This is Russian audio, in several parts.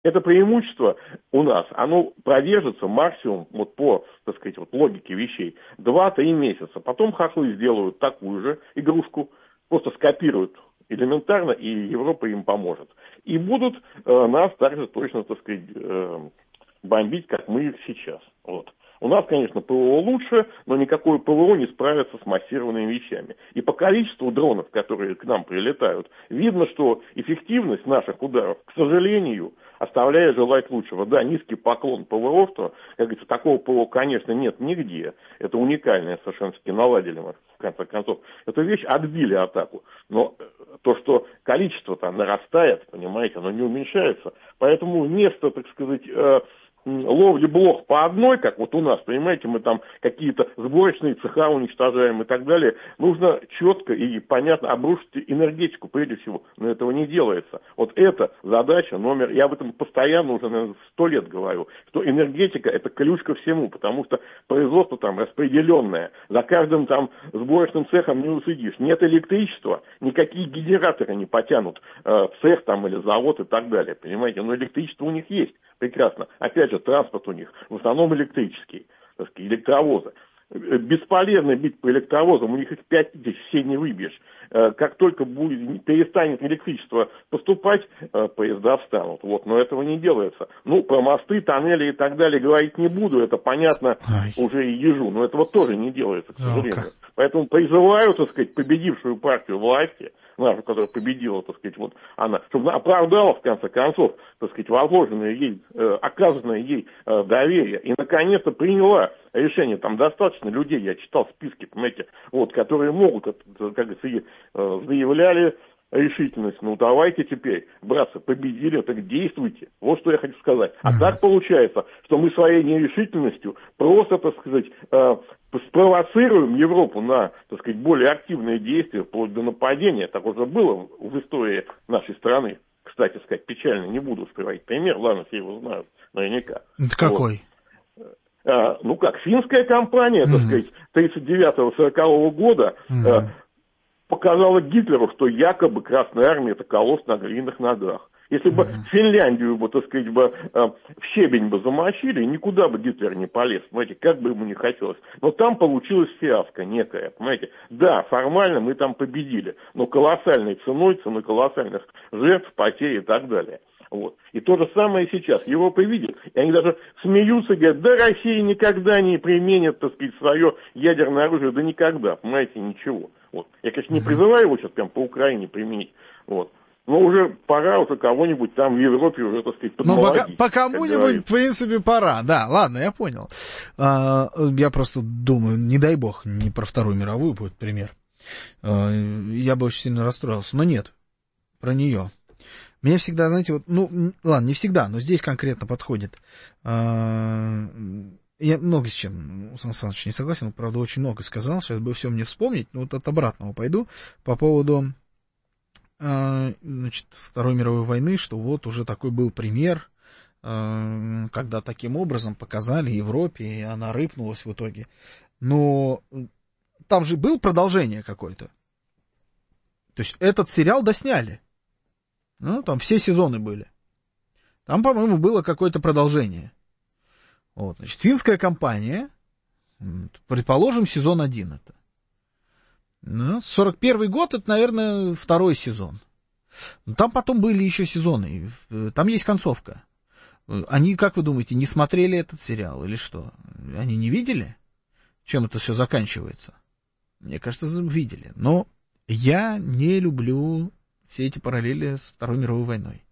Это преимущество у нас, оно продержится максимум, вот по, так сказать, вот логике вещей, 2-3 месяца. Потом хохлы сделают такую же игрушку, просто скопируют элементарно, и Европа им поможет. И будут нас также точно, так сказать, бомбить, как мы их сейчас. Вот. У нас, конечно, ПВО лучше, но никакое ПВО не справится с массированными вещами. И по количеству дронов, которые к нам прилетают, видно, что эффективность наших ударов, к сожалению, оставляет желать лучшего. Да, низкий поклон ПВО, что, как говорится, такого ПВО, конечно, нет нигде. Это уникальное совершенно, наладили мы, в конце концов. Эту вещь отбили атаку. Но то, что количество-то нарастает, понимаете, оно не уменьшается. Поэтому вместо, так сказать, ловли блох по одной, как вот у нас, понимаете, мы там какие-то сборочные цеха уничтожаем и так далее, нужно четко и понятно обрушить энергетику прежде всего, но этого не делается. Вот это задача номер, я об этом постоянно уже, наверное, 100 лет говорю, что энергетика это ключ ко всему, потому что производство там распределенное, за каждым там сборочным цехом не уследишь, нет электричества, никакие генераторы не потянут цех там или завод и так далее, понимаете, но электричество у них есть. Прекрасно. Опять же, транспорт у них в основном электрический, так сказать, электровозы. Бесполезно бить по электровозам, у них их 5000 все не выбьешь. Как только перестанет электричество поступать, поезда встанут. Вот, но этого не делается. Ну, про мосты, тоннели и так далее говорить не буду, это понятно уже и ежу, но этого тоже не делается, к сожалению. Поэтому призываю, так сказать, победившую партию власти, нашу, которая победила, так сказать, вот она, чтобы оправдала, в конце концов, так сказать, возложенное ей, оказанное ей доверие, и, наконец-то, приняла решение. Там достаточно людей, я читал списки, понимаете, вот, которые могут, как говорится, заявляли решительность. Ну, давайте теперь, братцы, победили, так действуйте. Вот что я хочу сказать. А так получается, что мы своей нерешительностью просто, так сказать, спровоцируем Европу на, так сказать, более активные действия, вплоть до нападения. Так уже было в истории нашей страны. Кстати сказать, печально, не буду приводить пример, ладно, все его знают наверняка. Это какой? Вот. Ну как, финская кампания, так сказать, 39-40 года показала Гитлеру, что якобы Красная Армия это колосс на глиняных ногах. Если бы Финляндию, так сказать, в щебень бы замочили, никуда бы Гитлер не полез, понимаете, как бы ему не хотелось. Но там получилась фиаско некая, понимаете. Да, формально мы там победили, но колоссальной ценой колоссальных жертв, потерь и так далее. Вот. И то же самое сейчас. Европа видит, и они даже смеются, говорят, да Россия никогда не применит, так сказать, свое ядерное оружие, да никогда, понимаете, ничего. Вот. Я, конечно, не призываю его сейчас прям по Украине применить, вот. Но уже пора уже кого-нибудь там в Европе уже, так сказать, подмолодить. Ну, по кому-нибудь, в принципе, пора. Да, ладно, я понял. Я просто думаю, не дай бог, не про Вторую мировую будет пример. Я бы очень сильно расстроился. Но нет, про нее. Меня всегда, знаете, вот, ну, ладно, не всегда, но здесь конкретно подходит. Я много с чем, Сан Саныч, не согласен, он, правда, очень много сказал, сейчас бы все мне вспомнить, но вот от обратного пойду по поводу, значит, Второй мировой войны, что вот уже такой был пример, когда таким образом показали Европе, и она рыпнулась в итоге. Но там же было продолжение какое-то. То есть этот сериал досняли. Ну, там все сезоны были. Там, по-моему, было какое-то продолжение. Вот, значит, финская компания, предположим, сезон 1 это. Ну, 41-й год, это, наверное, второй сезон. Но там потом были еще сезоны, там есть концовка. Они, как вы думаете, не смотрели этот сериал или что? Они не видели, чем это все заканчивается? Мне кажется, видели. Но я не люблю все эти параллели с Второй мировой войной.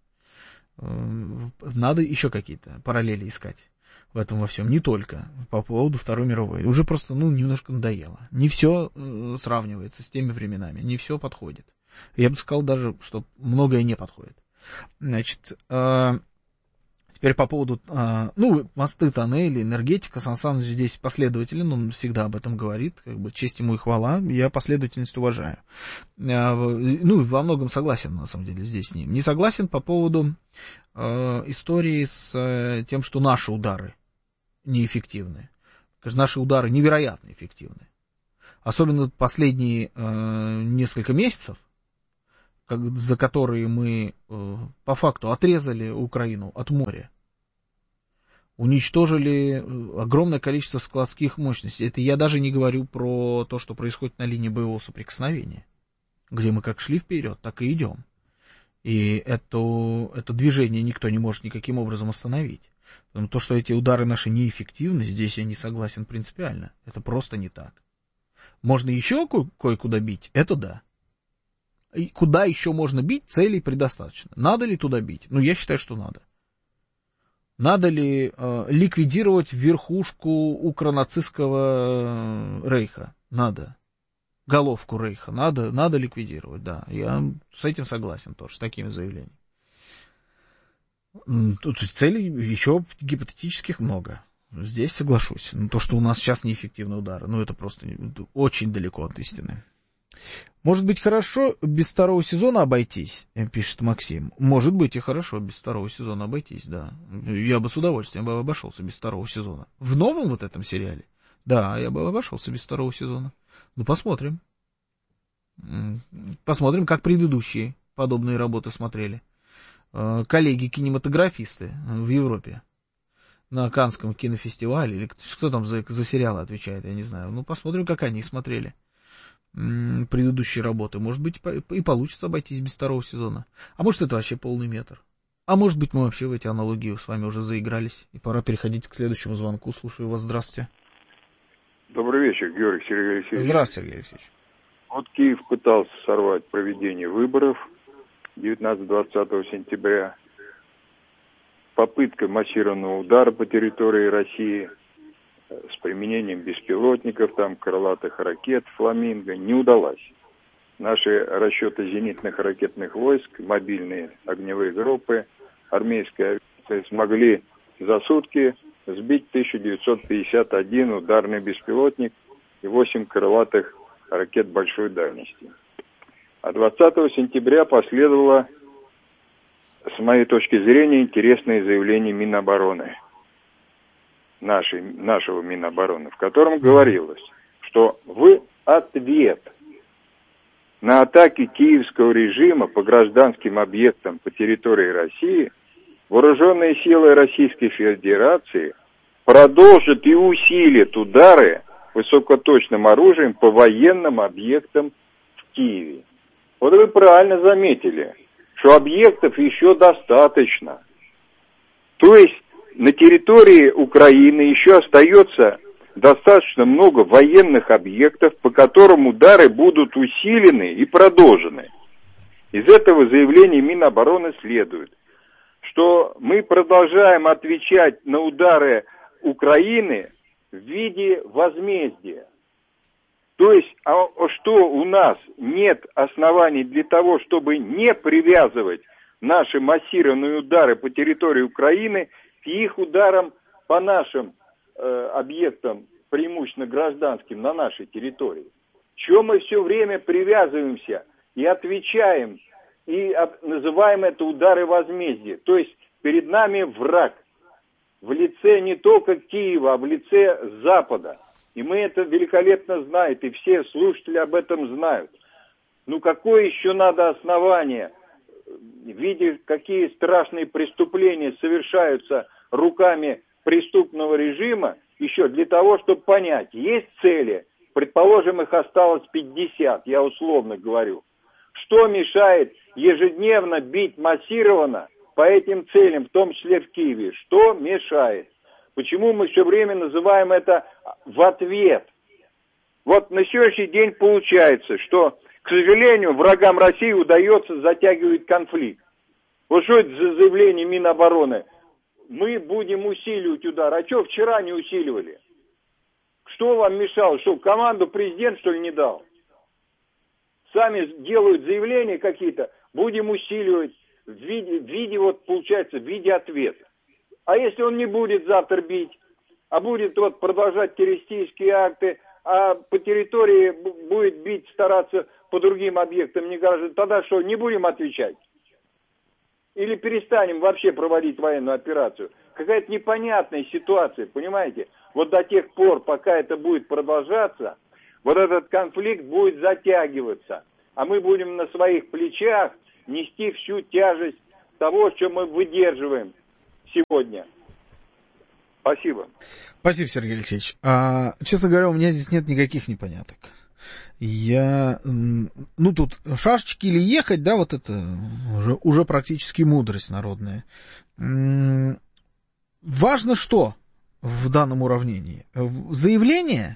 Надо еще какие-то параллели искать в этом во всем, не только по поводу Второй мировой. Уже просто, немножко надоело. Не все сравнивается с теми временами, не все подходит. Я бы сказал даже, что многое не подходит. Значит, теперь по поводу, мосты, тоннели, энергетика. Сан Саныч здесь последователен, он всегда об этом говорит, как бы честь ему и хвала, я последовательность уважаю. Во многом согласен, на самом деле, здесь с ним. Не согласен по поводу истории с тем, что наши удары неэффективны. Наши удары невероятно эффективны. Особенно последние несколько месяцев, за которые мы по факту отрезали Украину от моря. Уничтожили огромное количество складских мощностей. Это я даже не говорю про то, что происходит на линии боевого соприкосновения, где мы как шли вперед, так и идем. И это движение никто не может никаким образом остановить. Но то, что эти удары наши неэффективны, здесь я не согласен принципиально. Это просто не так. Можно еще кое-куда бить? Это да. И куда еще можно бить, целей предостаточно. Надо ли туда бить? Ну, я считаю, что надо. Надо ли ликвидировать верхушку укронацистского рейха? Надо. Головку рейха надо ликвидировать, да. Я с этим согласен тоже, с такими заявлениями. Тут целей еще гипотетических много. Здесь соглашусь. Но то, что у нас сейчас неэффективные удары, это просто очень далеко от истины. Может быть, хорошо без второго сезона обойтись, пишет Максим. Может быть, и хорошо без второго сезона обойтись, да. Я бы с удовольствием обошелся без второго сезона. В новом вот этом сериале? Да, я бы обошелся без второго сезона. Посмотрим. Посмотрим, как предыдущие подобные работы смотрели. Коллеги-кинематографисты в Европе. На Каннском кинофестивале. Или кто там за сериалы отвечает, я не знаю. Посмотрим, как они смотрели предыдущие работы. Может быть, и получится обойтись без второго сезона. А может, это вообще полный метр. А может быть, мы вообще в эти аналогии с вами уже заигрались. И пора переходить к следующему звонку. Слушаю вас. Здравствуйте. Добрый вечер, Георгий Сергей Алексеевич. Здравствуйте, Сергей Алексеевич. Вот Киев пытался сорвать проведение выборов 19-20 сентября. Попытка массированного удара по территории России с применением беспилотников, крылатых ракет, «Фламинго» не удалась. Наши расчеты зенитных ракетных войск, мобильные огневые группы, армейская авиация смогли за сутки сбить 1951 ударный беспилотник и 8 крылатых ракет большой дальности. А 20 сентября последовало, с моей точки зрения, интересное заявление Минобороны, нашего Минобороны, в котором говорилось, что в ответ на атаки киевского режима по гражданским объектам по территории России вооруженные силы Российской Федерации продолжат и усилят удары высокоточным оружием по военным объектам в Киеве. Вот вы правильно заметили, что объектов еще достаточно. То есть на территории Украины еще остается достаточно много военных объектов, по которым удары будут усилены и продолжены. Из этого заявления Минобороны следует, что мы продолжаем отвечать на удары Украины в виде возмездия. То есть, что у нас нет оснований для того, чтобы не привязывать наши массированные удары по территории Украины к их ударам по нашим объектам, преимущественно гражданским, на нашей территории. Чего мы все время привязываемся и отвечаем, и называем это удары возмездия. То есть, перед нами враг в лице не только Киева, а в лице Запада. И мы это великолепно знаем, и все слушатели об этом знают. Какое еще надо основание, видя, какие страшные преступления совершаются руками преступного режима, еще для того, чтобы понять, есть цели, предположим, их осталось 50, я условно говорю. Что мешает ежедневно бить массированно по этим целям, в том числе в Киеве? Что мешает? Почему мы все время называем это в ответ? Вот на сегодняшний день получается, что, к сожалению, врагам России удается затягивать конфликт. Вот что это за заявление Минобороны? Мы будем усиливать удар. А что вчера не усиливали? Что вам мешало? Что, команду президент, что ли, не дал? Сами делают заявления какие-то, будем усиливать в виде вот, получается, в виде ответа. А если он не будет завтра бить, а будет вот продолжать террористические акты, а по территории будет бить, стараться по другим объектам не граждан, тогда что, не будем отвечать? Или перестанем вообще проводить военную операцию? Какая-то непонятная ситуация, понимаете? Вот до тех пор, пока это будет продолжаться, вот этот конфликт будет затягиваться. А мы будем на своих плечах нести всю тяжесть того, что мы выдерживаем сегодня. Спасибо. Спасибо, Сергей Алексеевич. Честно говоря, у меня здесь нет никаких непоняток. Тут шашечки или ехать, да, вот это уже практически мудрость народная. Важно что в данном уравнении? Заявления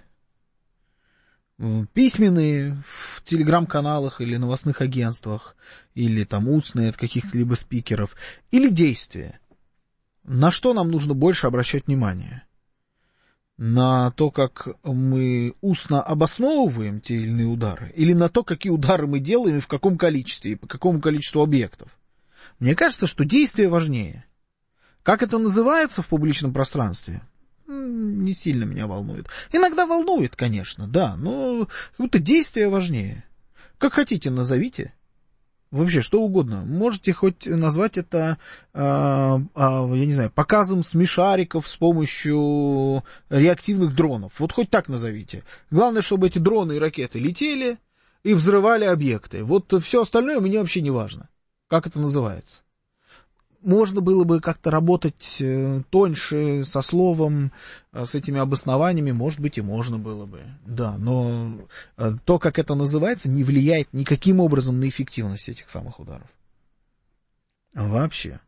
письменные в телеграм-каналах или новостных агентствах, или там устные от каких-либо спикеров, или действия. На что нам нужно больше обращать внимание? На то, как мы устно обосновываем те или иные удары, или на то, какие удары мы делаем и в каком количестве, и по какому количеству объектов? Мне кажется, что действие важнее. Как это называется в публичном пространстве? Не сильно меня волнует. Иногда волнует, конечно, да, но как будто действие важнее. Как хотите, назовите. Вообще, что угодно. Можете хоть назвать это, я не знаю, показом смешариков с помощью реактивных дронов. Вот хоть так назовите. Главное, чтобы эти дроны и ракеты летели и взрывали объекты. Вот все остальное мне вообще не важно. Как это называется? Можно было бы как-то работать тоньше, со словом, с этими обоснованиями, может быть, и можно было бы. Да, но то, как это называется, не влияет никаким образом на эффективность этих самых ударов. Вообще.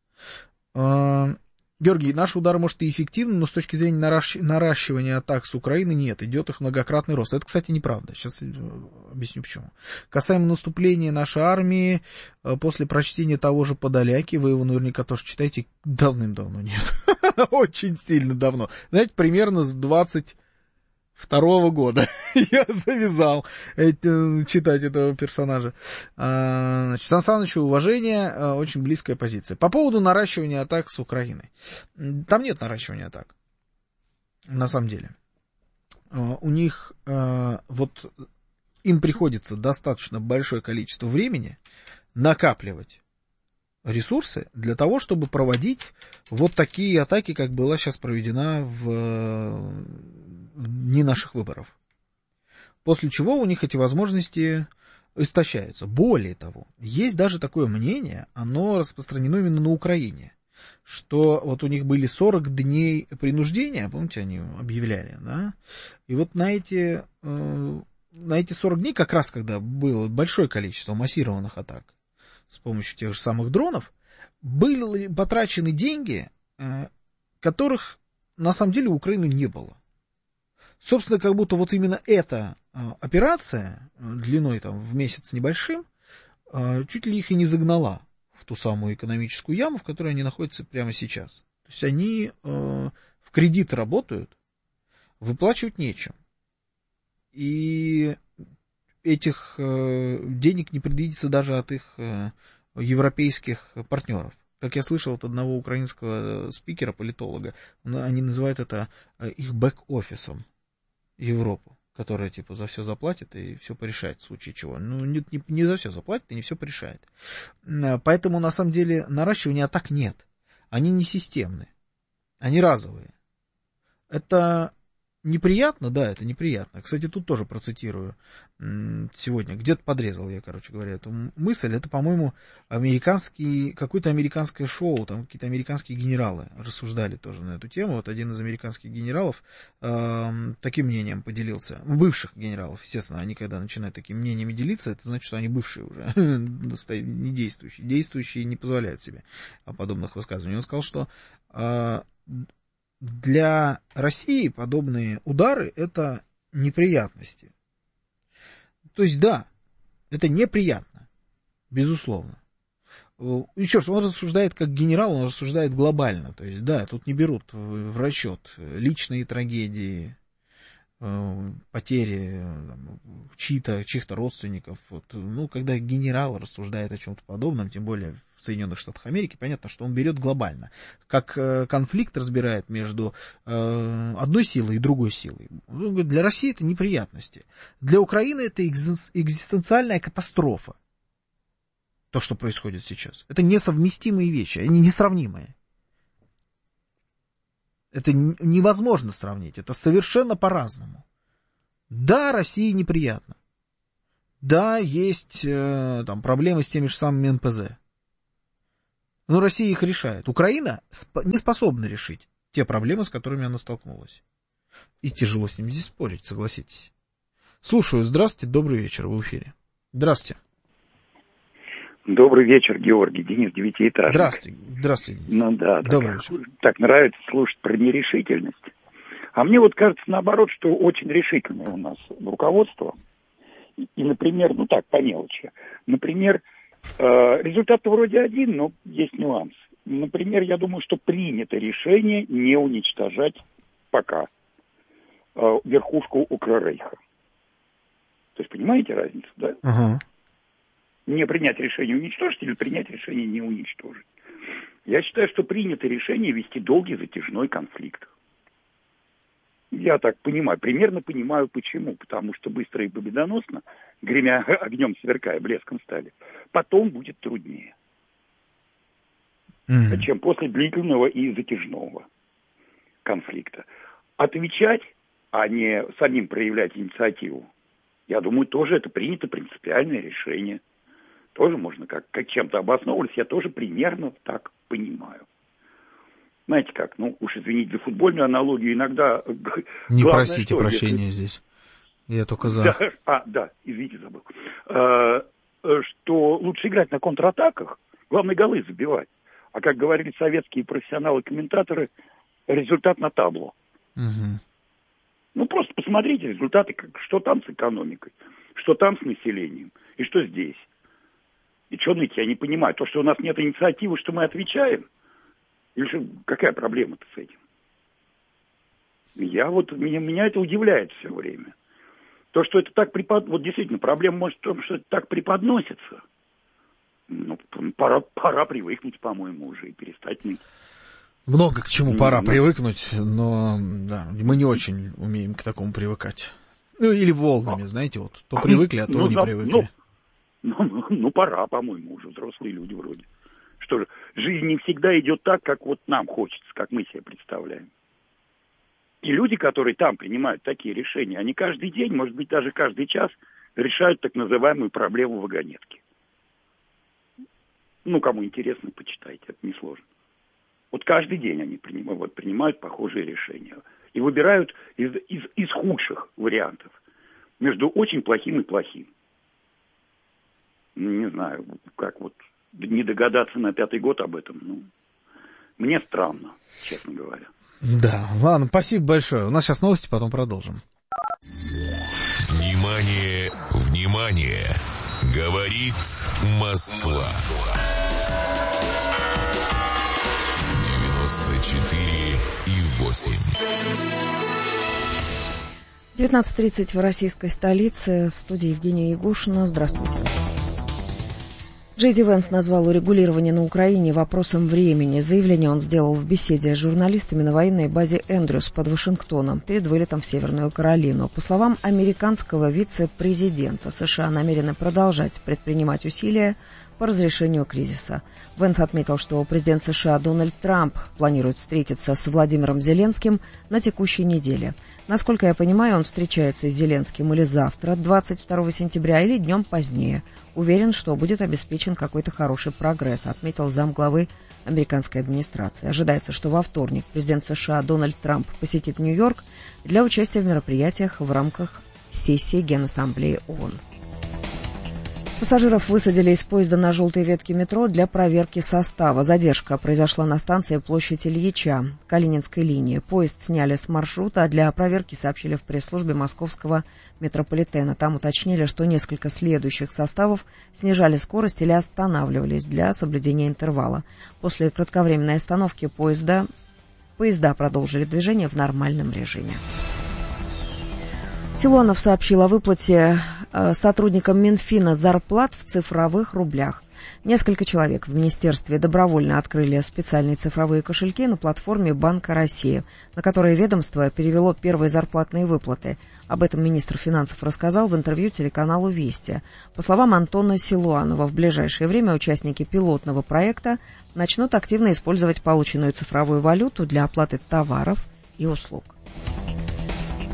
Георгий, наши удары, может, и эффективны, но с точки зрения наращивания атак с Украины нет, идет их многократный рост. Это, кстати, неправда. Сейчас объясню почему. Касаемо наступления нашей армии, после прочтения того же Подоляки, вы его наверняка тоже читаете, давным-давно нет. Очень сильно давно. Знаете, примерно с 22-го года я завязал читать этого персонажа. Значит, Сан Санычу уважение, очень близкая позиция. По поводу наращивания атак с Украиной. Там нет наращивания атак. На самом деле. У них вот им приходится достаточно большое количество времени накапливать ресурсы для того, чтобы проводить вот такие атаки, как была сейчас проведена в дни наших выборов. После чего у них эти возможности истощаются. Более того, есть даже такое мнение, оно распространено именно на Украине, что вот у них были 40 дней принуждения, помните, они объявляли, да? И вот на эти 40 дней, как раз когда было большое количество массированных атак с помощью тех же самых дронов, были потрачены деньги, которых на самом деле у Украины не было. Собственно, как будто вот именно эта операция, длиной там в месяц небольшим, чуть ли их и не загнала в ту самую экономическую яму, в которой они находятся прямо сейчас. То есть они в кредит работают, выплачивать нечем. И этих денег не предвидится даже от их европейских партнеров. Как я слышал от одного украинского спикера, политолога, они называют это их бэк-офисом Европу, которая типа за все заплатит и все порешает в случае чего. Ну, не за все заплатит и не все порешает. Поэтому, на самом деле, наращивания атак нет. Они не системные. Они разовые. Это неприятно? Да, это неприятно. Кстати, тут тоже процитирую сегодня. Где-то подрезал я, короче говоря, эту мысль. Это, по-моему, какое-то американское шоу. Там какие-то американские генералы рассуждали тоже на эту тему. Вот один из американских генералов таким мнением поделился. Бывших генералов, естественно. Они, когда начинают такими мнениями делиться, это значит, что они бывшие уже, не действующие. Действующие не позволяют себе подобных высказываний. Он сказал, что для России подобные удары — это неприятности. То есть, да, это неприятно, безусловно. Еще раз, он рассуждает как генерал, он рассуждает глобально. То есть, да, тут не берут в расчет личные трагедии, потери чьих-то родственников. Вот. Ну, когда генерал рассуждает о чем-то подобном, тем более в Соединенных Штатах Америки, понятно, что он берет глобально. Как конфликт разбирает между одной силой и другой силой. Для России это неприятности. Для Украины это экзистенциальная катастрофа. То, что происходит сейчас. Это несовместимые вещи, они несравнимые. Это невозможно сравнить, это совершенно по-разному. Да, России неприятно. Да, есть там проблемы с теми же самыми НПЗ. Но Россия их решает. Украина не способна решить те проблемы, с которыми она столкнулась. И тяжело с ними здесь спорить, согласитесь. Слушаю. Здравствуйте, добрый вечер, вы в эфире. Здравствуйте. Добрый вечер, Георгий, Денис, девятиэтажник. Здравствуйте. Здравствуйте. Ну да, добрый вечер. Так нравится слушать про нерешительность. А мне вот кажется, наоборот, что очень решительное у нас руководство. И, например, ну так, по мелочи. Например, результат вроде один, но есть нюанс. Например, я думаю, что принято решение не уничтожать пока верхушку Укррейха. То есть, понимаете разницу, да? Ага. Не принять решение уничтожить или принять решение не уничтожить. Я считаю, что принято решение вести долгий затяжной конфликт. Я так понимаю, примерно понимаю почему. Потому что быстро и победоносно, гремя огнем, сверкая блеском стали, потом будет труднее, чем после длительного и затяжного конфликта. Отвечать, а не самим проявлять инициативу, я думаю, тоже это принято принципиальное решение. Тоже можно как чем-то обосновываться, я тоже примерно так понимаю. Знаете как, ну уж извините за футбольную аналогию, иногда... Не главное, просите что, прощения если... здесь. Я только за. Да, извините, забыл. Что лучше играть на контратаках, главное голы забивать. А как говорили советские профессионалы-комментаторы, результат на табло. Угу. Ну просто посмотрите результаты, что там с экономикой, что там с населением и что здесь. И что ныть, я не понимаю. То, что у нас нет инициативы, что мы отвечаем, или же какая проблема-то с этим? Меня это удивляет все время. То, что это так вот действительно, проблема может в том, что это так преподносится. Ну, пора привыкнуть, по-моему, уже и перестать ныть. Много к чему пора привыкнуть, но да, мы не очень умеем к такому привыкать. Ну, или волнами, знаете, вот. То привыкли, а то не привыкли. Ну, пора, по-моему, уже взрослые люди вроде. Что же, жизнь не всегда идет так, как вот нам хочется, как мы себе представляем. И люди, которые там принимают такие решения, они каждый день, может быть, даже каждый час решают так называемую проблему вагонетки. Ну, кому интересно, почитайте, это несложно. Вот каждый день они принимают похожие решения. И выбирают из худших вариантов между очень плохим и плохим. Не знаю, как вот не догадаться на 5-й год об этом. Ну, мне странно, честно говоря. Да, ладно, спасибо большое. У нас сейчас новости, потом продолжим. Внимание, внимание! Говорит Москва. 94,8. 19:30 в российской столице. В студии Евгения Ягушина. Здравствуйте. Джей Ди Венс назвал урегулирование на Украине вопросом времени. Заявление он сделал в беседе с журналистами на военной базе Эндрюс под Вашингтоном перед вылетом в Северную Каролину. По словам американского вице-президента, США намерены продолжать предпринимать усилия по разрешению кризиса. Венс отметил, что президент США Дональд Трамп планирует встретиться с Владимиром Зеленским на текущей неделе. Насколько я понимаю, он встречается с Зеленским или завтра, 22 сентября, или днем позднее. Уверен, что будет обеспечен какой-то хороший прогресс, отметил замглавы американской администрации. Ожидается, что во вторник президент США Дональд Трамп посетит Нью-Йорк для участия в мероприятиях в рамках сессии Генассамблеи ООН. Пассажиров высадили из поезда на желтой ветке метро для проверки состава. Задержка произошла на станции площадь Ильича Калининской линии. Поезд сняли с маршрута, а для проверки сообщили в пресс-службе московского метрополитена. Там уточнили, что несколько следующих составов снижали скорость или останавливались для соблюдения интервала. После кратковременной остановки поезда продолжили движение в нормальном режиме. Силуанов сообщил о выплате сотрудникам Минфина зарплат в цифровых рублях. Несколько человек в министерстве добровольно открыли специальные цифровые кошельки на платформе Банка России, на которые ведомство перевело первые зарплатные выплаты. Об этом министр финансов рассказал в интервью телеканалу «Вести». По словам Антона Силуанова, в ближайшее время участники пилотного проекта начнут активно использовать полученную цифровую валюту для оплаты товаров и услуг.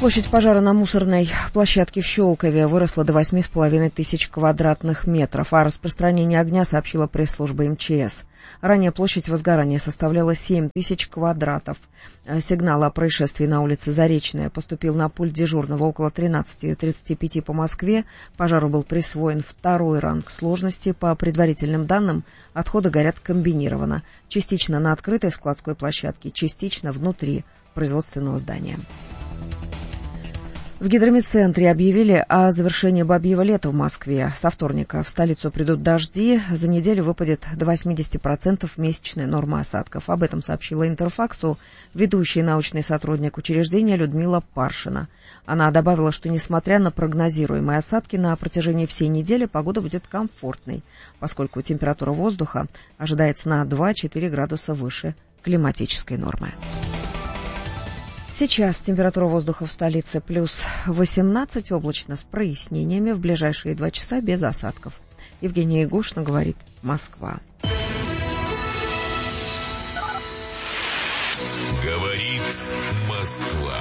Площадь пожара на мусорной площадке в Щелкове выросла до 8,5 тысяч квадратных метров. О распространении огня сообщила пресс-служба МЧС. Ранее площадь возгорания составляла 7 тысяч квадратов. Сигнал о происшествии на улице Заречная поступил на пульт дежурного около 13:35 по Москве. Пожару был присвоен 2-й ранг сложности. По предварительным данным, отходы горят комбинированно. Частично на открытой складской площадке, частично внутри производственного здания. В гидрометцентре объявили о завершении бабьего лета в Москве. Со вторника в столицу придут дожди. За неделю выпадет до 80% месячной нормы осадков. Об этом сообщила Интерфаксу ведущий научный сотрудник учреждения Людмила Паршина. Она добавила, что несмотря на прогнозируемые осадки, на протяжении всей недели погода будет комфортной, поскольку температура воздуха ожидается на 2-4 градуса выше климатической нормы. Сейчас температура воздуха в столице плюс 18, облачно с прояснениями, в ближайшие 2 часа без осадков. Евгения Ягушина говорит, Москва. Говорит Москва.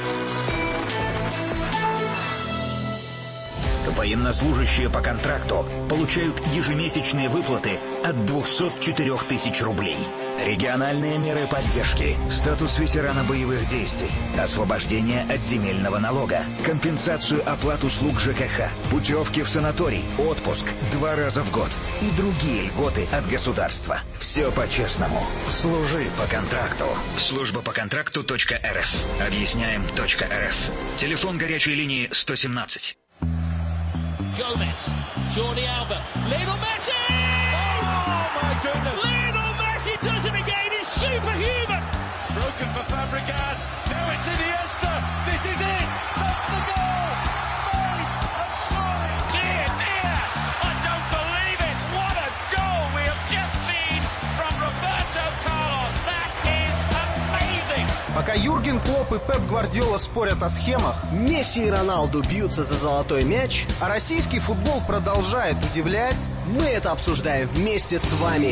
Военнослужащие по контракту получают ежемесячные выплаты от 204 тысяч рублей. Региональные меры поддержки, статус ветерана боевых действий, освобождение от земельного налога, компенсацию оплат услуг ЖКХ, путевки в санаторий, отпуск 2 раза в год и другие льготы от государства. Все по-честному. Служи по контракту. Служба по контракту.рф. Объясняем.рф. Телефон горячей линии 117. Gomez, Jordi Alba, Lionel Messi! Oh my goodness! Lionel Messi does it again, he's superhuman! It's broken for Fabregas, now it's Iniesta, this is it! That's the goal! Spain have scored! Dear, dear, I don't believe it! What a goal we have just seen from Roberto Carlos! That is amazing! Пока Юрген Клопп и Пеп Гвардиола спорят о схемах, Месси и Роналду бьются за золотой мяч, а российский футбол продолжает удивлять, мы это обсуждаем вместе с вами.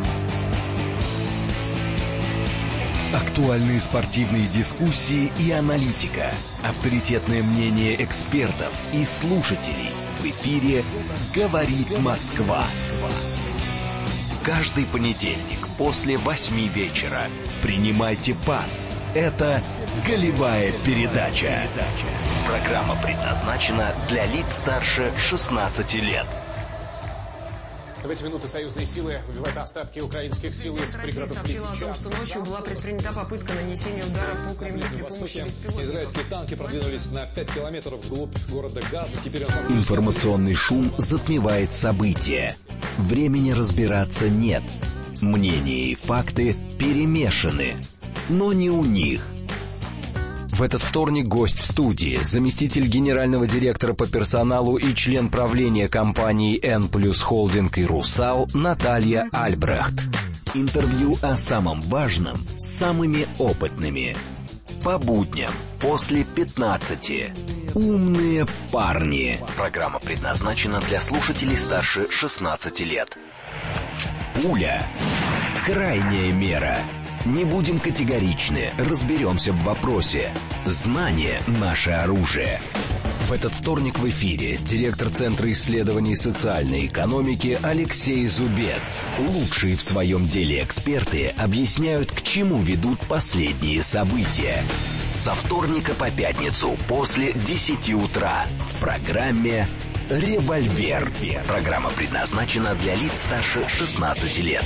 Актуальные спортивные дискуссии и аналитика, авторитетное мнение экспертов и слушателей. В эфире «Говорит Москва». Каждый понедельник после 8 вечера принимайте пас. Это «Голевая передача». Программа предназначена для лиц старше 16 лет. В эти минуты союзные силы выбивают остатки украинских сил из пригородов Лисичанска. Сообщила о том, что ночью была предпринята попытка нанесения удара по Кремлю при помощи беспилотников. Израильские танки продвинулись на 5 километров вглубь города Газа. Теперь Информационный шум затмевает события. Времени разбираться нет. Мнения и факты перемешаны. Но не у них. В этот вторник гость в студии, заместитель генерального директора по персоналу и член правления компании N+ Холдинг и Русал Наталья Альбрехт. Интервью о самом важном с самыми опытными. По будням после 15. Умные парни. Программа предназначена для слушателей старше 16 лет. Пуля. Крайняя мера. Не будем категоричны, разберемся в вопросе. Знание – наше оружие. В этот вторник в эфире директор Центра исследований социальной экономики Алексей Зубец. Лучшие в своем деле эксперты объясняют, к чему ведут последние события. Со вторника по пятницу после 10 утра в программе «Револьвер». Программа предназначена для лиц старше 16 лет.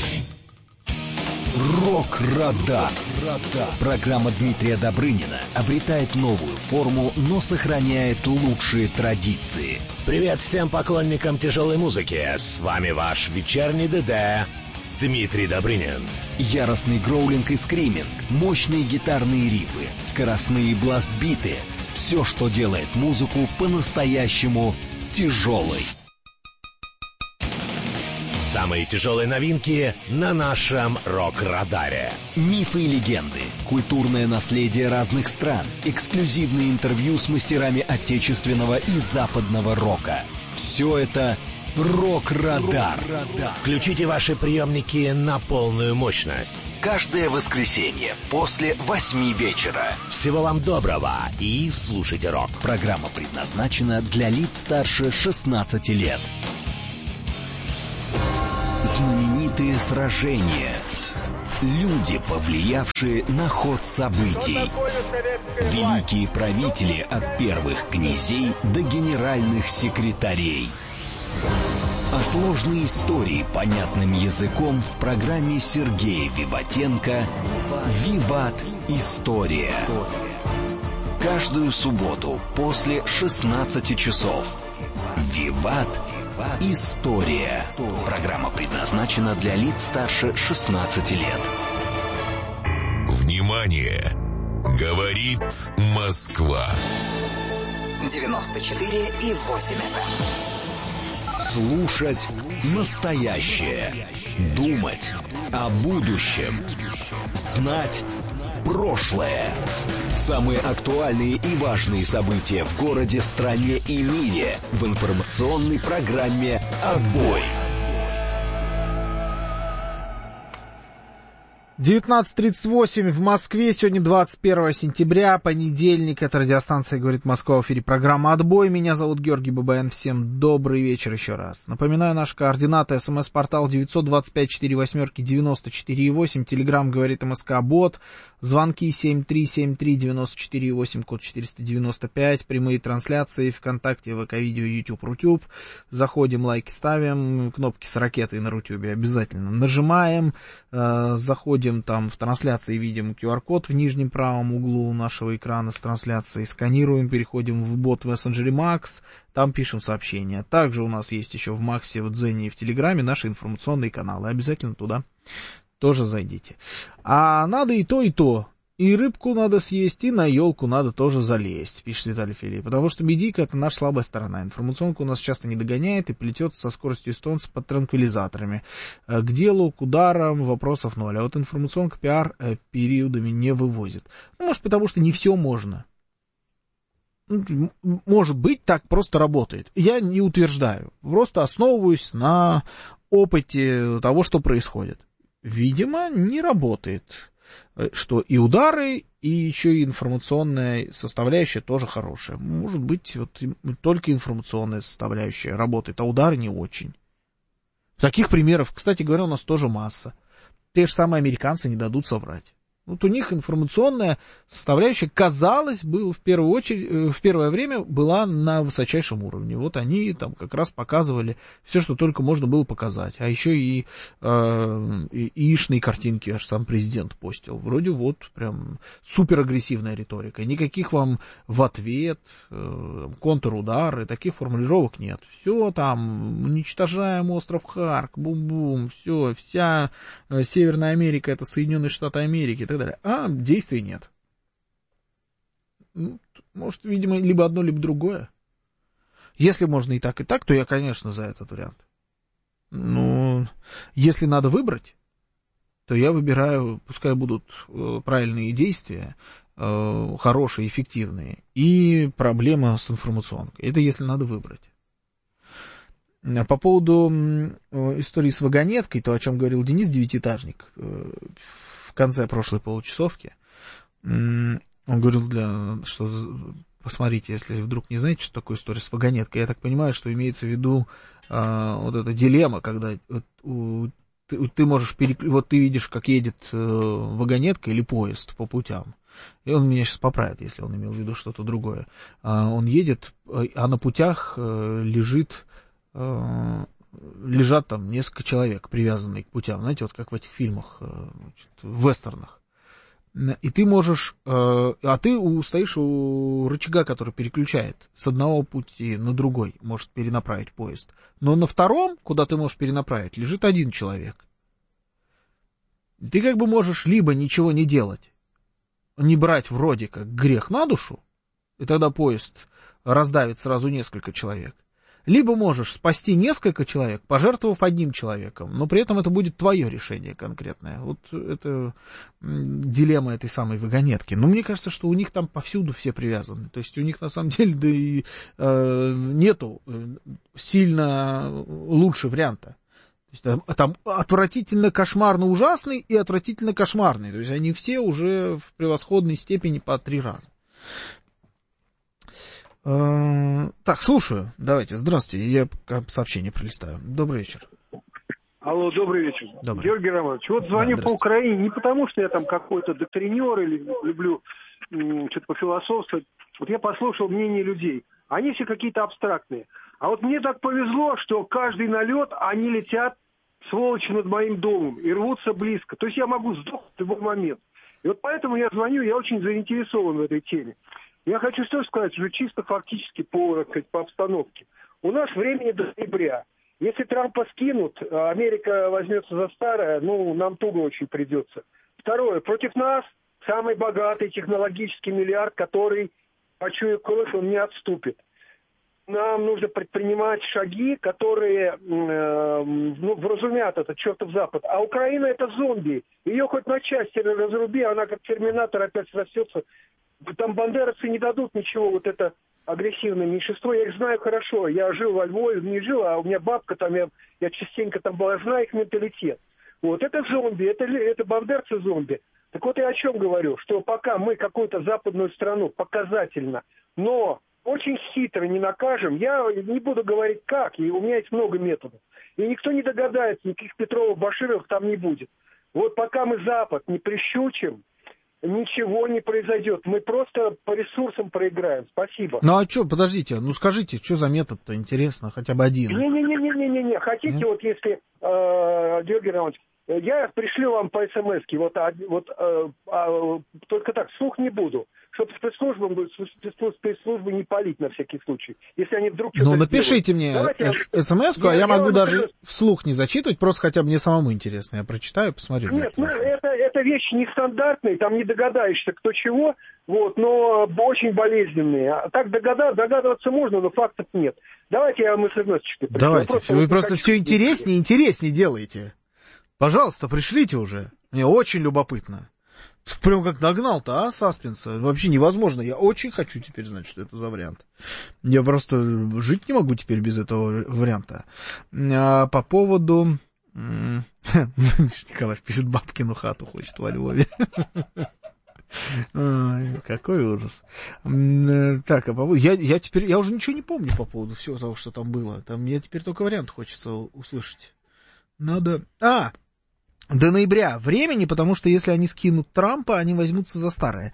Рок-радар. Программа Дмитрия Добрынина обретает новую форму, но сохраняет лучшие традиции. Привет всем поклонникам тяжелой музыки. С вами ваш вечерний ДД Дмитрий Добрынин. Яростный гроулинг и скриминг, мощные гитарные рифы, скоростные бластбиты. Все, что делает музыку по-настоящему тяжелой. Самые тяжелые новинки на нашем рок-радаре. Мифы и легенды, культурное наследие разных стран, эксклюзивные интервью с мастерами отечественного и западного рока. Все это «Рок-радар». Включите ваши приемники на полную мощность. каждое воскресенье после 8 вечера. Всего вам доброго и слушайте рок. Программа предназначена для лиц старше 16 лет. Знаменитые сражения. Люди, повлиявшие на ход событий. Великие правители от первых князей до генеральных секретарей. А сложные истории понятным языком в программе Сергея Виватенко «Виват. История». Каждую субботу после 16 часов. «Виват. История». Программа предназначена для лиц старше 16 лет. Внимание! Говорит Москва. 94,8 FM. Слушать настоящее. Думать о будущем. Знать прошлое. Самые актуальные и важные события в городе, стране и мире в информационной программе «Отбой». 19:38 в Москве. Сегодня 21 сентября, понедельник. Это радиостанция «Говорит Москва», в эфире программа «Отбой». Меня зовут Георгий Бабаян. Всем добрый вечер еще раз. Напоминаю, наши координаты. СМС-портал 925-48-94-8. Телеграм «Говорит МСК» бот. Звонки 7373-94-8, код 495. Прямые трансляции ВКонтакте, ВК Видео, YouTube, Рутюб. Заходим, лайки ставим. Кнопки с ракетой на Рутюбе обязательно нажимаем. Заходим там в трансляции, видим QR-код в нижнем правом углу нашего экрана с трансляцией, сканируем, переходим в бот в мессенджере Макс, там пишем сообщения. Также у нас есть еще в Максе, в Дзене и в Телеграме наши информационные каналы. Обязательно туда тоже зайдите. А надо и то, и то. И рыбку надо съесть, и на елку надо тоже залезть, пишет Виталий Филипп. Потому что медийка — это наша слабая сторона. Информационка у нас часто не догоняет и плетется со скоростью эстонца под транквилизаторами. К делу, к ударам, вопросов ноль. А вот информационка пиар периодами не вывозит. Ну, может, потому что не все можно. Может быть, так просто работает. Я не утверждаю. Просто основываюсь на опыте того, что происходит. Видимо, не работает. Что и удары, и еще и информационная составляющая тоже хорошая. Может быть, вот только информационная составляющая работает, а удары не очень. Таких примеров, кстати говоря, у нас тоже масса. Те же самые американцы не дадут соврать. Вот у них информационная составляющая, казалось, в первое время была на высочайшем уровне. Вот они там как раз показывали все, что только можно было показать. А еще и яичные картинки аж сам президент постил. Вроде вот прям суперагрессивная риторика. Никаких вам в ответ, контрудары, таких формулировок нет. Все там, уничтожаем остров Харк, бум-бум, все, вся Северная Америка — это Соединенные Штаты Америки и так далее. А действий нет. Может, видимо, либо одно, либо другое. Если можно и так, то я, конечно, за этот вариант. Но если надо выбрать, то я выбираю, пускай будут правильные действия, хорошие, эффективные, и проблема с информационкой. Это если надо выбрать. По поводу истории с вагонеткой, то, о чем говорил Денис Девятиэтажник в конце прошлой получасовки, он говорил, что посмотрите, если вдруг не знаете, что такое история с вагонеткой, я так понимаю, что имеется в виду вот эта дилемма, когда ты можешь вот ты видишь, как едет вагонетка или поезд по путям. И он меня сейчас поправит, если он имел в виду что-то другое. Он едет, а на путях лежат там несколько человек, привязанные к путям. Знаете, вот как в этих фильмах, в вестернах. И ты можешь... А ты стоишь у рычага, который переключает с одного пути на другой, может перенаправить поезд. Но на втором, куда ты можешь перенаправить, лежит один человек. Ты как бы можешь либо ничего не делать, не брать вроде как грех на душу, и тогда поезд раздавит сразу несколько человек. Либо можешь спасти несколько человек, пожертвовав одним человеком, но при этом это будет твое решение конкретное. Вот это дилемма этой самой вагонетки. Но мне кажется, что у них там повсюду все привязаны. То есть у них на самом деле да и нету сильно лучше варианта. Там отвратительно кошмарно ужасный и отвратительно кошмарный. То есть они все уже в превосходной степени по 3 раза. Так, слушаю. Давайте, здравствуйте. Я сообщение пролистаю. Добрый вечер. Алло, добрый вечер. Добрый. Георгий Романович, вот звоню по Украине не потому, что я там какой-то доктринер или люблю что-то пофилософствовать. Вот я послушал мнение людей. Они все какие-то абстрактные. А вот мне так повезло, что каждый налет они летят, сволочи, над моим домом и рвутся близко. То есть я могу сдохнуть в любой момент. И вот поэтому я звоню, я очень заинтересован в этой теме. Я хочу что сказать, уже чисто фактически по обстановке. У нас времени до ноября. Если Трампа скинут, Америка возьмется за старое, нам туго очень придется. Второе, против нас самый богатый технологический миллиард, который, почуя кровь, он не отступит. Нам нужно предпринимать шаги, которые вразумят этот чертов Запад. А Украина это зомби. Ее хоть на части разруби, она как терминатор опять срастется. Там бандеровцы не дадут ничего, вот это агрессивное меньшинство. Я их знаю хорошо. Я жил во Львове, не жил, а у меня бабка там, я частенько там была, знаю их менталитет. Вот, это зомби, это бандерцы зомби. Так вот я о чем говорю, что пока мы какую-то западную страну показательно, но очень хитро не накажем, я не буду говорить как, и у меня есть много методов. И никто не догадается, никаких Петровых-Башировых там не будет. Вот пока мы Запад не прищучим, ничего не произойдет. Мы просто по ресурсам проиграем. Спасибо. Ну а что, подождите, скажите, что за метод-то, интересно, хотя бы один? Не. Хотите, вот если, Георгий Романович, я пришлю вам по смс-ке, только так, вслух не буду, чтобы спецслужбы не палить на всякий случай, если они вдруг что-то напишите сделают. мне смс-ку, а я могу даже вслух не зачитывать, просто хотя бы мне самому интересно, я прочитаю, посмотрю. Нет, это вещи нестандартные, там не догадаешься, кто чего, но очень болезненные. А так догадываться можно, но фактов нет. Давайте я вам смс-очки пришлю. Давайте, вы просто все интереснее и интереснее делаете. Пожалуйста, пришлите уже. Мне очень любопытно. Прям как нагнал-то, саспенса. Вообще невозможно. Я очень хочу теперь знать, что это за вариант. Я просто жить не могу теперь без этого варианта. По поводу... Николай пишет, бабкину хату хочет во Львове. Ой, какой ужас. Так, я уже ничего не помню по поводу всего того, что там было. Мне теперь только вариант хочется услышать. Надо... До ноября времени, потому что если они скинут Трампа, они возьмутся за старое.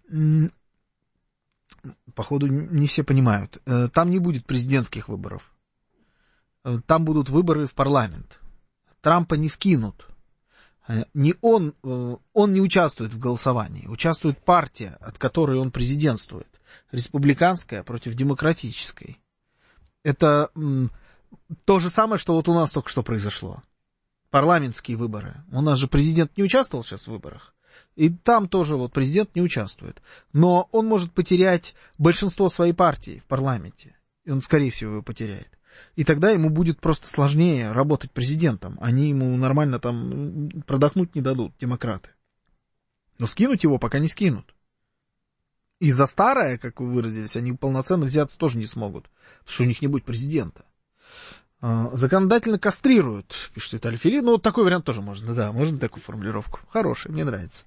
Походу, не все понимают. Там не будет президентских выборов. Там будут выборы в парламент. Трампа не скинут. Он не участвует в голосовании. Участвует партия, от которой он президентствует. Республиканская против демократической. Это то же самое, что вот у нас только что произошло. Парламентские выборы. У нас же президент не участвовал сейчас в выборах. И там тоже вот президент не участвует. Но он может потерять большинство своей партии в парламенте. И он, скорее всего, его потеряет. И тогда ему будет просто сложнее работать президентом. Они ему нормально там продохнуть не дадут, демократы. Но скинуть его пока не скинут. И за старое, как вы выразились, они полноценно взяться тоже не смогут. Потому что у них не будет президента. Законодательно кастрируют, пишет Виталий Фили. Ну, вот такой вариант тоже можно, да, можно такую формулировку. Хорошая, мне нравится.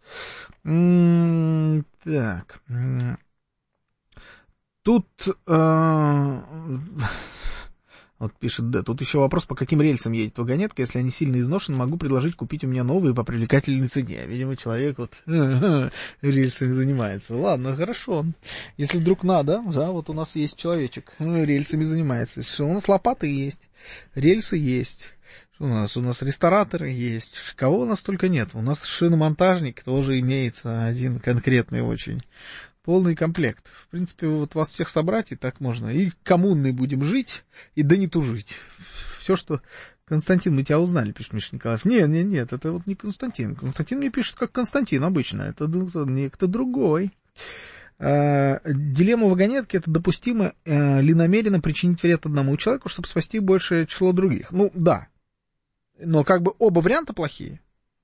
Так. Тут... Вот пишет Д. Тут еще вопрос, по каким рельсам едет вагонетка. Если они сильно изношены, могу предложить купить у меня новые по привлекательной цене. Видимо, человек вот рельсами занимается. Ладно, хорошо. Если вдруг надо, да, вот у нас есть человечек, рельсами занимается. У нас лопаты есть, рельсы есть. У нас рестораторы есть. Кого у нас только нет. У нас шиномонтажник тоже имеется, один конкретный очень. Полный комплект. В принципе, вот вас всех собрать, и так можно. И коммунной будем жить, и да не тужить. Все, что... Константин, мы тебя узнали, пишет Миша Николаев. Нет, это вот не Константин. Константин мне пишет, как Константин обычно. Это некто другой. Дилемма вагонетки — это допустимо ли намеренно причинить вред одному человеку, чтобы спасти большее число других? Ну, да. Но как бы оба варианта плохие.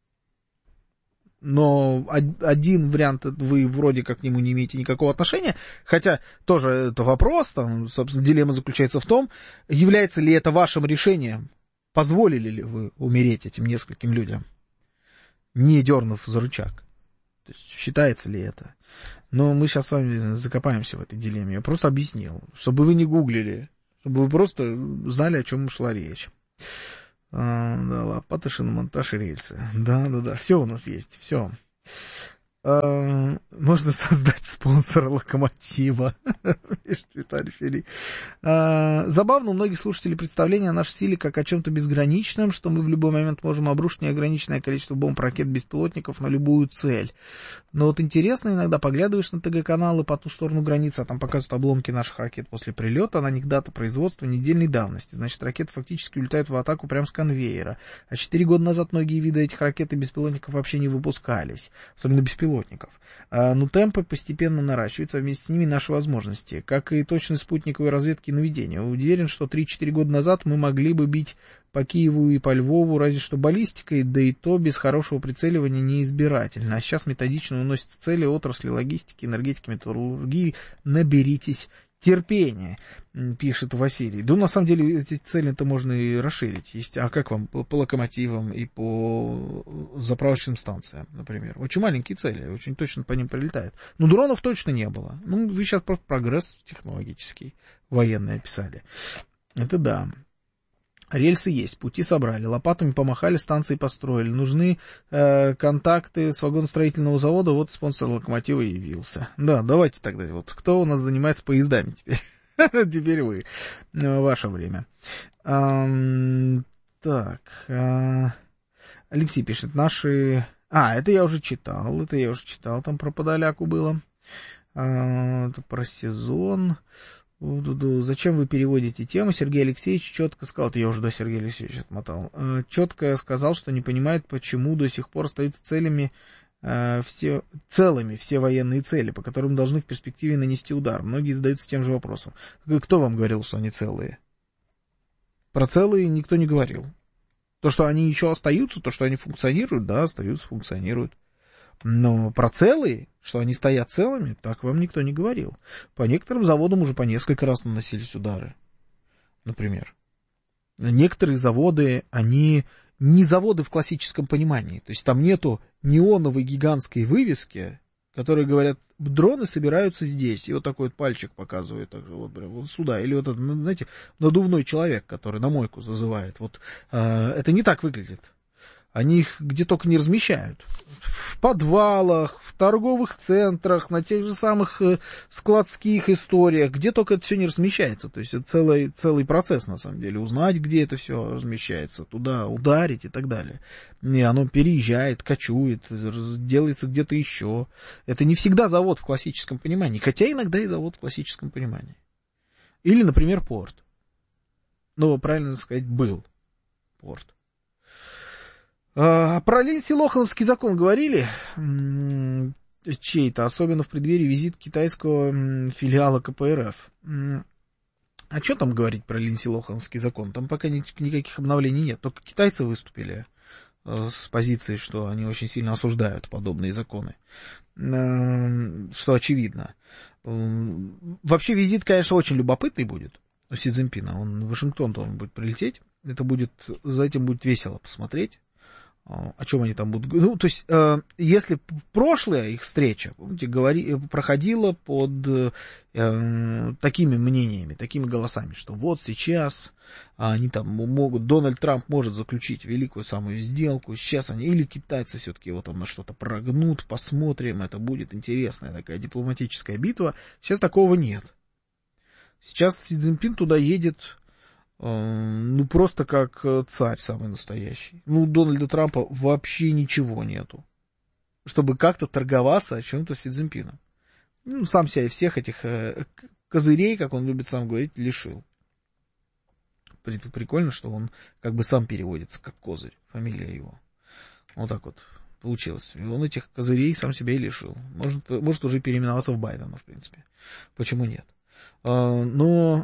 Но один вариант вы вроде как к нему не имеете никакого отношения, хотя тоже это вопрос, там, собственно, дилемма заключается в том, является ли это вашим решением, Позволили ли вы умереть этим нескольким людям, не дернув за рычаг? То есть, считается ли это? Но мы сейчас с вами закопаемся в этой дилемме. Я просто объяснил, чтобы вы не гуглили, чтобы вы просто знали, о чем шла речь. Да, лопата, шиномонтаж и рельсы. Да, все у нас есть, все. Можно создать спонсора «Локомотива», пишет Виталий Фили. Забавно, у многих слушателей представление о нашей силе как о чем-то безграничном, что мы в любой момент можем обрушить неограниченное количество бомб, ракет, беспилотников на любую цель. Но вот интересно, иногда поглядываешь на ТГ-каналы по ту сторону границы, а там показывают обломки наших ракет после прилета, на них дата производства недельной давности. Значит, ракеты фактически улетают в атаку прямо с конвейера. А 4 года назад многие виды этих ракет и беспилотников вообще не выпускались, особенно беспилотников. Но темпы постепенно наращиваются, а вместе с ними наши возможности, как и точность спутниковой разведки и наведения. Уверен, что 3-4 года назад мы могли бы бить по Киеву и по Львову, разве что баллистикой, да и то без хорошего прицеливания неизбирательно. А сейчас методично выносятся цели отрасли логистики, энергетики, металлургии. Наберитесь терпения, пишет Василий. Да, на самом деле, эти цели-то можно и расширить. Есть, а как вам по локомотивам и по заправочным станциям, например? Очень маленькие цели, очень точно по ним прилетает. Но дронов точно не было. Ну, вы сейчас просто прогресс технологический, военный описали. Это да. Рельсы есть, пути собрали, лопатами помахали, станции построили. Нужны контакты с вагоностроительного завода, вот спонсор «Локомотива» явился. Да, давайте тогда, вот кто у нас занимается поездами теперь? Теперь вы. Ваше время. Так. Алексей пишет, наши... это я уже читал, там про Подоляку было. Это про сезон... Зачем вы переводите тему? Сергей Алексеевич четко сказал, это я уже до Сергея Алексеевича отмотал, четко сказал, что не понимает, почему до сих пор остаются целыми все военные цели, по которым должны в перспективе нанести удар. Многие задаются тем же вопросом. Кто вам говорил, что они целые? Про целые никто не говорил. То, что они еще остаются, то, что они функционируют, да, остаются, функционируют. Но про целые, что они стоят целыми, так вам никто не говорил. По некоторым заводам уже по несколько раз наносились удары, например. Некоторые заводы, они не заводы в классическом понимании. То есть там нету неоновой гигантской вывески, которые говорят, дроны собираются здесь. И вот такой вот пальчик показывает, так же, вот прям вот сюда. Или вот этот, знаете, надувной человек, который на мойку зазывает. Вот это не так выглядит. Они их где только не размещают. В подвалах, в торговых центрах, на тех же самых складских историях, где только это все не размещается. То есть это целый процесс, на самом деле. Узнать, где это все размещается, туда ударить и так далее. И оно переезжает, кочует, делается где-то еще. Это не всегда завод в классическом понимании, хотя иногда и завод в классическом понимании. Или, например, порт. Ну, правильно сказать, был порт. Про Линдси-Лохановский закон говорили чей-то, особенно в преддверии визита китайского филиала КПРФ. А что там говорить про Линдси-Лохановский закон? Там пока никаких обновлений нет. Только китайцы выступили с позиции, что они очень сильно осуждают подобные законы. Что очевидно. Вообще визит, конечно, очень любопытный будет у Си Цзиньпина. Он в Вашингтон должен будет прилететь. За этим будет весело посмотреть. О чем они там будут... Ну, то есть, если прошлая их встреча, помните, проходила под такими мнениями, такими голосами, что вот сейчас они там могут, Дональд Трамп может заключить великую самую сделку, сейчас они, или китайцы все-таки его там на что-то прогнут, посмотрим, это будет интересная такая дипломатическая битва. Сейчас такого нет. Сейчас Си Цзиньпин туда едет... Ну, просто как царь самый настоящий. Ну, у Дональда Трампа вообще ничего нету, чтобы как-то торговаться о чем-то с Си Цзиньпином. Ну, сам себя всех этих козырей, как он любит сам говорить, лишил. Прикольно, что он как бы сам переводится как козырь, фамилия его. Вот так вот получилось. И он этих козырей сам себя и лишил. Может уже переименоваться в Байдена, в принципе. Почему нет? Но...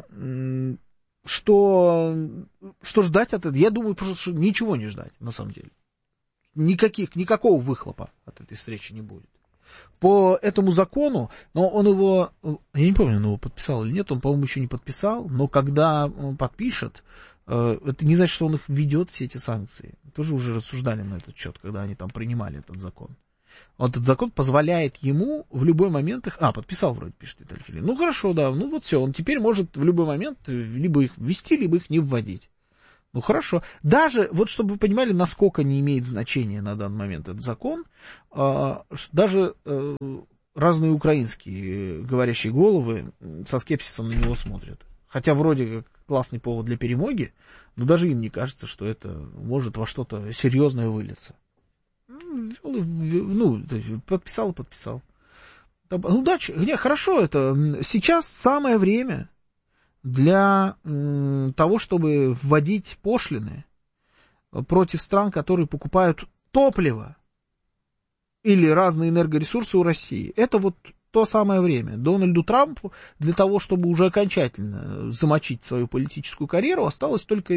Что ждать от этого? Я думаю, просто что ничего не ждать, на самом деле. Никакого выхлопа от этой встречи не будет. По этому закону, но он его, я не помню, он его подписал или нет, он, по-моему, еще не подписал, но когда он подпишет, Это не значит, что он их ведет, все эти санкции. Тоже уже рассуждали на этот счет, когда они там принимали этот закон. Вот этот закон позволяет ему в любой момент их... подписал вроде, пишет Виталий Филин. Ну, хорошо, да, ну вот все, он теперь может в любой момент либо их ввести, либо их не вводить. Ну, хорошо. Даже, вот чтобы вы понимали, насколько не имеет значения на данный момент этот закон, даже разные украинские говорящие головы со скепсисом на него смотрят. Хотя вроде как классный повод для перемоги, но даже им не кажется, что это может во что-то серьезное вылиться. Ну, подписал и подписал. Ну, да, хорошо, это сейчас самое время для того, чтобы вводить пошлины против стран, которые покупают топливо или разные энергоресурсы у России. Это вот то самое время. Дональду Трампу для того, чтобы уже окончательно замочить свою политическую карьеру, осталось только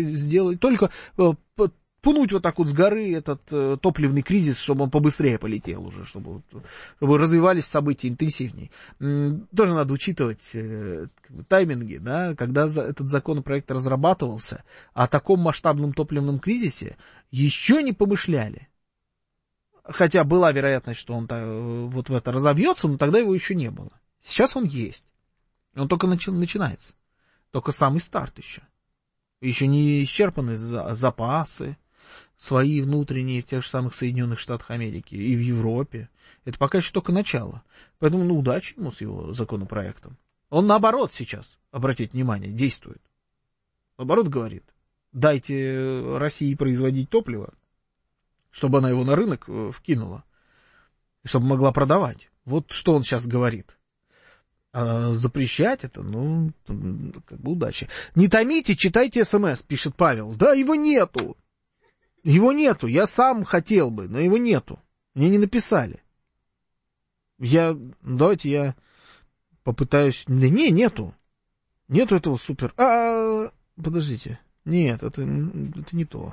пнуть вот так вот с горы этот топливный кризис, чтобы он побыстрее полетел уже, чтобы развивались события интенсивнее. Тоже надо учитывать тайминги, да, когда этот законопроект разрабатывался, о таком масштабном топливном кризисе еще не помышляли. Хотя была вероятность, что он вот в это разовьется, но тогда его еще не было. Сейчас он есть. Он только начинается. Только самый старт еще. Еще не исчерпаны запасы свои внутренние в тех же самых Соединенных Штатах Америки и в Европе. Это пока еще только начало. Поэтому, удачи ему с его законопроектом. Он наоборот сейчас, обратите внимание, действует. Наоборот говорит, дайте России производить топливо, чтобы она его на рынок вкинула, чтобы могла продавать. Вот что он сейчас говорит. А запрещать это, как бы удачи. Не томите, читайте СМС, пишет Павел. Да, его нету. Его нету. Я сам хотел бы, но его нету. Мне не написали. Давайте я попытаюсь... Да нету. Нету этого супер... Подождите. Нет, это не то.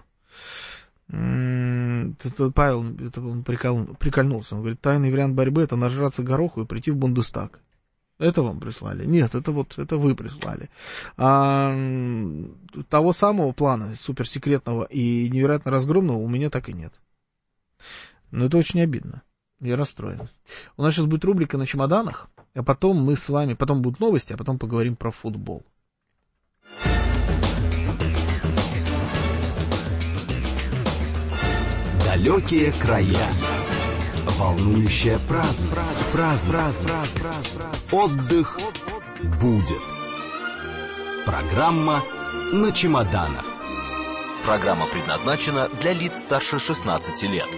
Павел он прикольнулся. Он говорит, тайный вариант борьбы — это нажраться гороху и прийти в Бундестаг. Это вам прислали? Нет, это вы прислали. Того самого плана, суперсекретного и невероятно разгромного, у меня так и нет. Но это очень обидно. Я расстроен. У нас сейчас будет рубрика «На чемоданах», а потом мы с вами... Потом будут новости, а потом поговорим про футбол. Далекие края. Волнующая праздность. Отдых будет. Программа «На чемоданах». Программа предназначена для лиц старше 16 лет.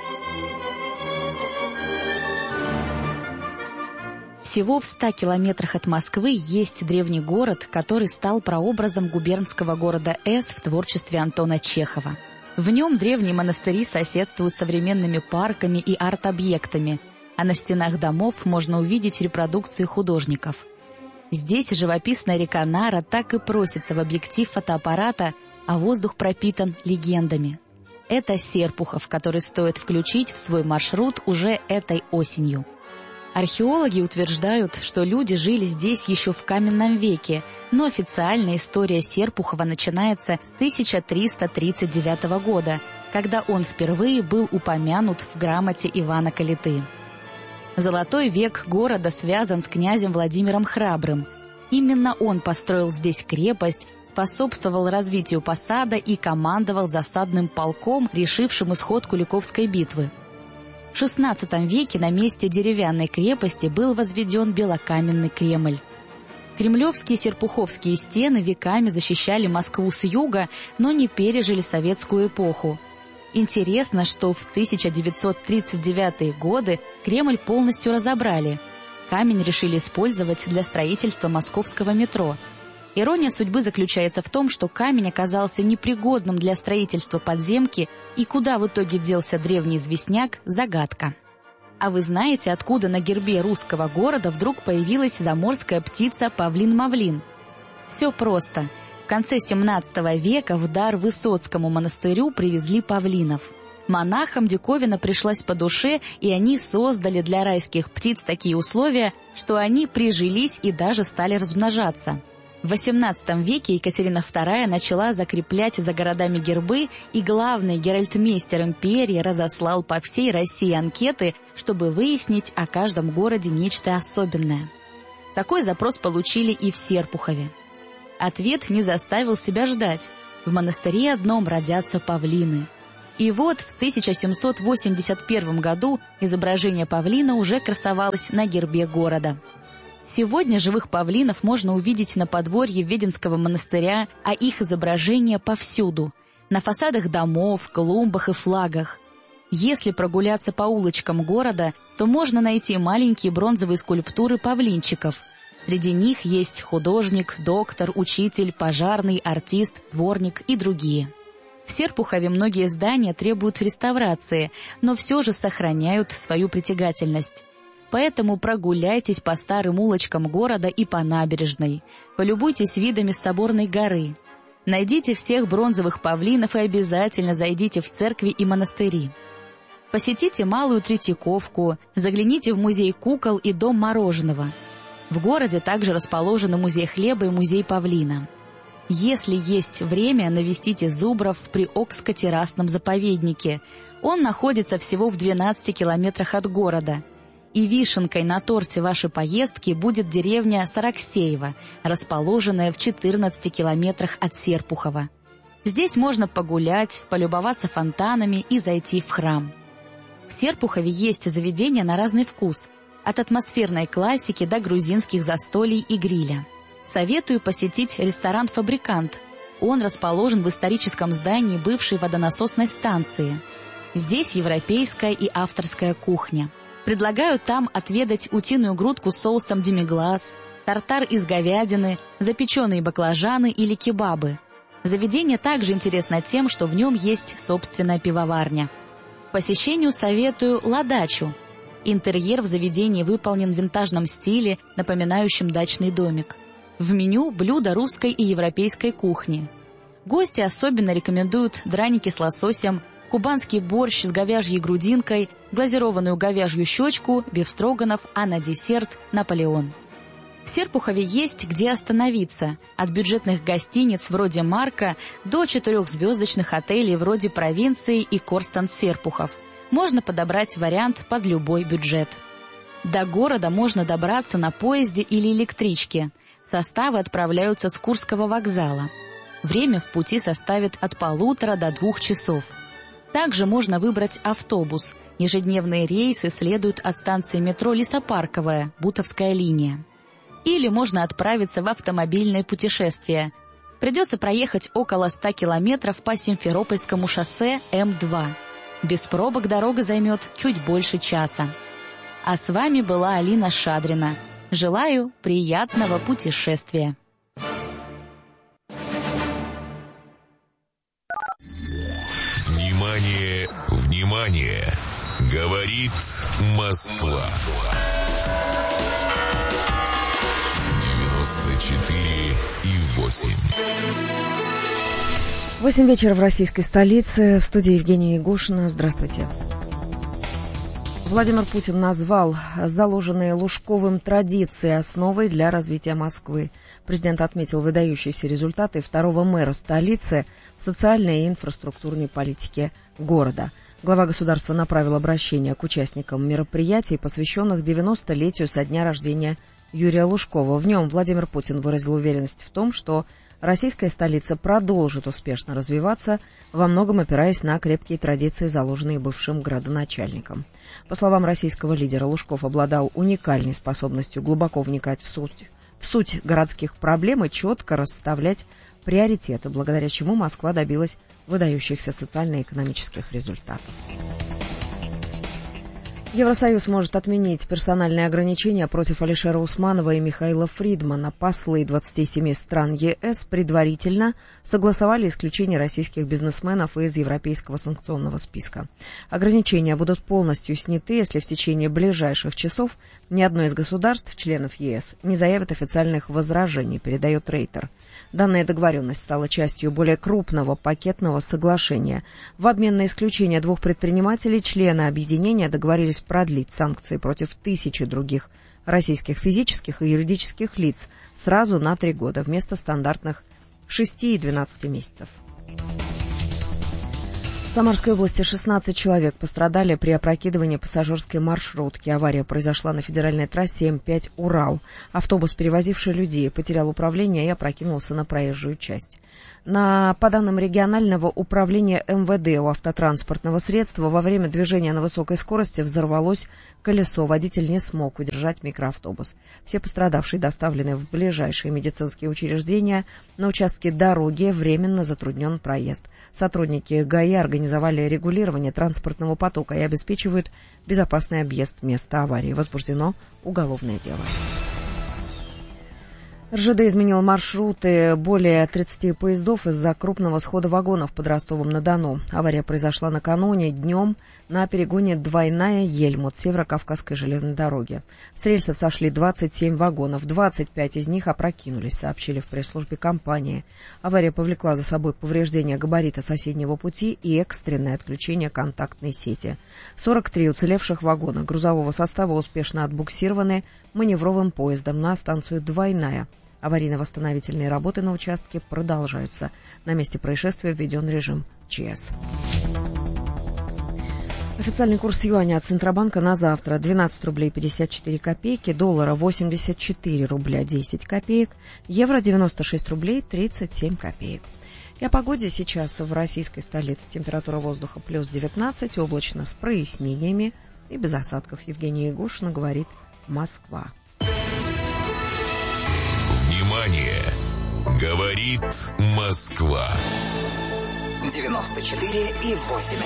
Всего в 100 километрах от Москвы есть древний город, который стал прообразом губернского города С в творчестве Антона Чехова. В нем древние монастыри соседствуют с современными парками и арт-объектами, а на стенах домов можно увидеть репродукции художников. Здесь живописная река Нара так и просится в объектив фотоаппарата, а воздух пропитан легендами. Это Серпухов, который стоит включить в свой маршрут уже этой осенью. Археологи утверждают, что люди жили здесь еще в каменном веке, но официальная история Серпухова начинается с 1339 года, когда он впервые был упомянут в грамоте Ивана Калиты. Золотой век города связан с князем Владимиром Храбрым. Именно он построил здесь крепость, способствовал развитию посада и командовал засадным полком, решившим исход Куликовской битвы. В XVI веке на месте деревянной крепости был возведен белокаменный Кремль. Кремлевские серпуховские стены веками защищали Москву с юга, но не пережили советскую эпоху. Интересно, что в 1939-е годы Кремль полностью разобрали. Камень решили использовать для строительства московского метро. Ирония судьбы заключается в том, что камень оказался непригодным для строительства подземки, и куда в итоге делся древний известняк – загадка. А вы знаете, откуда на гербе русского города вдруг появилась заморская птица павлин-мавлин? Все просто. В конце XVII века в дар Высоцкому монастырю привезли павлинов. Монахам диковина пришлась по душе, и они создали для райских птиц такие условия, что они прижились и даже стали размножаться. В XVIII веке Екатерина II начала закреплять за городами гербы, и главный геральтмейстер империи разослал по всей России анкеты, чтобы выяснить о каждом городе нечто особенное. Такой запрос получили и в Серпухове. Ответ не заставил себя ждать. В монастыре одном родятся павлины. И вот в 1781 году изображение павлина уже красовалось на гербе города. Сегодня живых павлинов можно увидеть на подворье Веденского монастыря, а их изображения повсюду – на фасадах домов, клумбах и флагах. Если прогуляться по улочкам города, то можно найти маленькие бронзовые скульптуры павлинчиков. Среди них есть художник, доктор, учитель, пожарный, артист, дворник и другие. В Серпухове многие здания требуют реставрации, но все же сохраняют свою притягательность. Поэтому прогуляйтесь по старым улочкам города и по набережной. Полюбуйтесь видами с Соборной горы. Найдите всех бронзовых павлинов и обязательно зайдите в церкви и монастыри. Посетите Малую Третьяковку, загляните в музей кукол и дом мороженого. В городе также расположены музей хлеба и музей павлина. Если есть время, навестите Зубров в Приокско-террасном заповеднике. Он находится всего в 12 километрах от города. И вишенкой на торте вашей поездки будет деревня Сараксеево, расположенная в 14 километрах от Серпухова. Здесь можно погулять, полюбоваться фонтанами и зайти в храм. В Серпухове есть заведения на разный вкус, от атмосферной классики до грузинских застолий и гриля. Советую посетить ресторан «Фабрикант». Он расположен в историческом здании бывшей водонасосной станции. Здесь европейская и авторская кухня. Предлагаю там отведать утиную грудку с соусом демиглас, тартар из говядины, запеченные баклажаны или кебабы. Заведение также интересно тем, что в нем есть собственная пивоварня. К посещению советую «Ладачу». Интерьер в заведении выполнен в винтажном стиле, напоминающем дачный домик. В меню блюда русской и европейской кухни. Гости особенно рекомендуют драники с лососем, кубанский борщ с говяжьей грудинкой, глазированную говяжью щечку, бифстроганов, а на десерт – Наполеон. В Серпухове есть где остановиться, от бюджетных гостиниц вроде «Марка» до 4-звездочных отелей вроде «Провинции» и «Корстон-Серпухов». Можно подобрать вариант под любой бюджет. До города можно добраться на поезде или электричке. Составы отправляются с Курского вокзала. Время в пути составит от 1,5 до 2 часов. Также можно выбрать автобус. Ежедневные рейсы следуют от станции метро Лесопарковая, Бутовская линия. Или можно отправиться в автомобильное путешествие. Придется проехать около 100 километров по Симферопольскому шоссе М2. Без пробок дорога займет чуть больше часа. А с вами была Алина Шадрина. Желаю приятного путешествия. Внимание, внимание! Говорит Москва. 94,8. 8 вечера в российской столице. В студии Евгения Егошина. Здравствуйте. Владимир Путин назвал заложенные Лужковым традиции основой для развития Москвы. Президент отметил выдающиеся результаты второго мэра столицы в социальной и инфраструктурной политике города. Глава государства направил обращение к участникам мероприятий, посвященных 90-летию со дня рождения Юрия Лужкова. В нем Владимир Путин выразил уверенность в том, что российская столица продолжит успешно развиваться, во многом опираясь на крепкие традиции, заложенные бывшим градоначальником. По словам российского лидера, Лужков обладал уникальной способностью глубоко вникать в суть городских проблем и четко расставлять приоритеты, благодаря чему Москва добилась выдающихся социально-экономических результатов. Евросоюз может отменить персональные ограничения против Алишера Усманова и Михаила Фридмана. Послы 27 стран ЕС предварительно согласовали исключение российских бизнесменов из европейского санкционного списка. Ограничения будут полностью сняты, если в течение ближайших часов ни одно из государств, членов ЕС, не заявит официальных возражений, передает Рейтер. Данная договоренность стала частью более крупного пакетного соглашения. В обмен на исключение двух предпринимателей члены объединения договорились продлить санкции против 1000 других российских физических и юридических лиц сразу на 3 года вместо стандартных 6 и 12 месяцев. В Самарской области 16 человек пострадали при опрокидывании пассажирской маршрутки. Авария произошла на федеральной трассе М5 «Урал». Автобус, перевозивший людей, потерял управление и опрокинулся на проезжую часть. По данным регионального управления МВД, у автотранспортного средства во время движения на высокой скорости взорвалось колесо. Водитель не смог удержать микроавтобус. Все пострадавшие доставлены в ближайшие медицинские учреждения. На участке дороги временно затруднен проезд. Сотрудники ГАИ организовали регулирование транспортного потока и обеспечивают безопасный объезд места аварии. Возбуждено уголовное дело. РЖД изменил маршруты более 30 поездов из-за крупного схода вагонов под Ростовом-на-Дону. Авария произошла накануне днем на перегоне Двойная Ельмут Северо-Кавказской железной дороги. С рельсов сошли 27 вагонов, 25 из них опрокинулись, сообщили в пресс-службе компании. Авария повлекла за собой повреждение габарита соседнего пути и экстренное отключение контактной сети. 43 уцелевших вагона грузового состава успешно отбуксированы маневровым поездом на станцию Двойная. Аварийно-восстановительные работы на участке продолжаются. На месте происшествия введен режим ЧС. Официальный курс юаня от Центробанка на завтра 12 рублей 54 копейки, доллара 84 рубля 10 копеек, евро 96 рублей 37 копеек. И о погоде сейчас в российской столице. Температура воздуха плюс 19, облачно с прояснениями и без осадков. Евгения Егошина говорит «Москва». Внимание! Говорит Москва. 94,8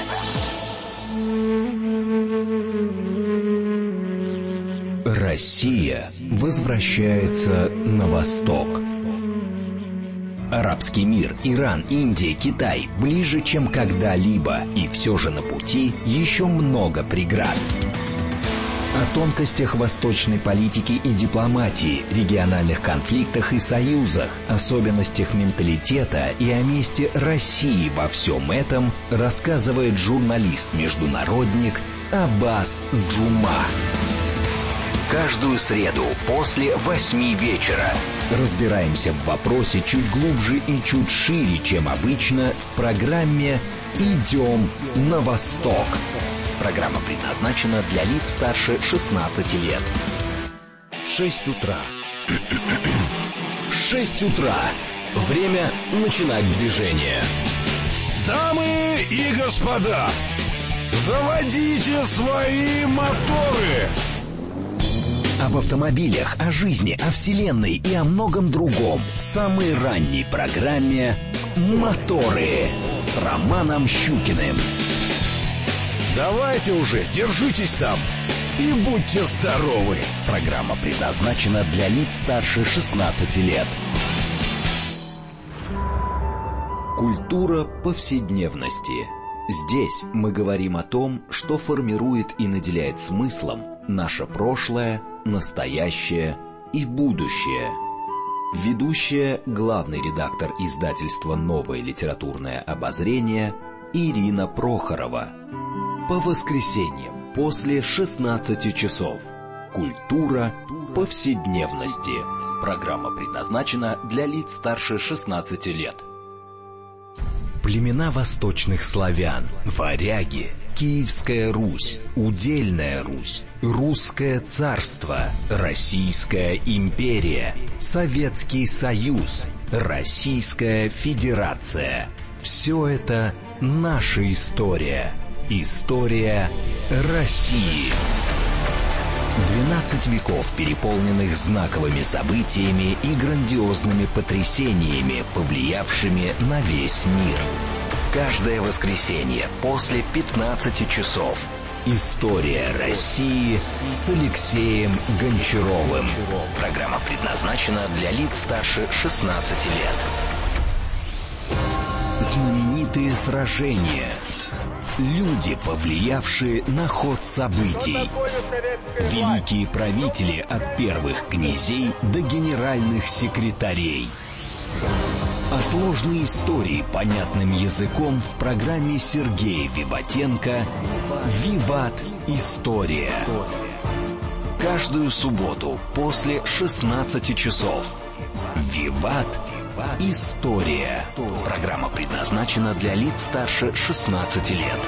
FM. Россия возвращается на восток. Арабский мир, Иран, Индия, Китай ближе, чем когда-либо, и все же на пути еще много преград. О тонкостях восточной политики и дипломатии, региональных конфликтах и союзах, особенностях менталитета и о месте России во всем этом рассказывает журналист-международник Аббас Джума. Каждую среду после 8 вечера разбираемся в вопросе чуть глубже и чуть шире, чем обычно, в программе «Идем на восток». Программа предназначена для лиц старше 16 лет. 6 утра. 6 утра. Время начинать движение. Дамы и господа, заводите свои моторы. Об автомобилях, о жизни, о вселенной и о многом другом в самой ранней программе «Моторы» с Романом Щукиным. Давайте уже, держитесь там и будьте здоровы. Программа предназначена для лиц старше 16 лет. Культура повседневности. Здесь мы говорим о том, что формирует и наделяет смыслом наше прошлое, настоящее и будущее. Ведущая, главный редактор издательства «Новое литературное обозрение» Ирина Прохорова. По воскресеньям после 16 часов. Культура повседневности. Программа предназначена для лиц старше 16 лет. Племена восточных славян, варяги, Киевская Русь, Удельная Русь, Русское царство, Российская империя, Советский Союз, Российская Федерация. Все это наша история. История России. 12 веков, переполненных знаковыми событиями и грандиозными потрясениями, повлиявшими на весь мир. Каждое воскресенье после 15 часов. История России с Алексеем Гончаровым. Программа предназначена для лиц старше 16 лет. Знаменитые сражения. Люди, повлиявшие на ход событий. Великие правители от первых князей до генеральных секретарей. О сложной истории понятным языком в программе Сергея Виватенко «Виват. История». Каждую субботу после 16 часов. «Виват. История». Программа предназначена для лиц старше 16 лет.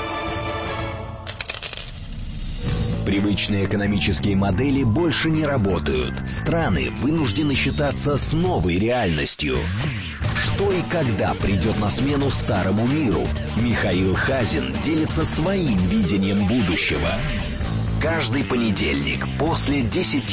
Привычные экономические модели больше не работают. Страны вынуждены считаться с новой реальностью. Что и когда придет на смену старому миру? Михаил Хазин делится своим видением будущего. Каждый понедельник после 10